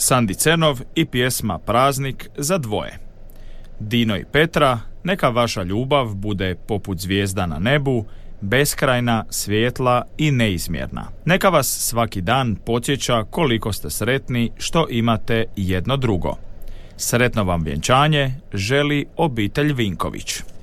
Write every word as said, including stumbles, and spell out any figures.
Sandi Cenov i pjesma Praznik za dvoje. Dino i Petra, neka vaša ljubav bude poput zvijezda na nebu, beskrajna, svijetla i neizmjerna. Neka vas svaki dan podsjeća koliko ste sretni što imate jedno drugo. Sretno vam vjenčanje želi obitelj Vinković.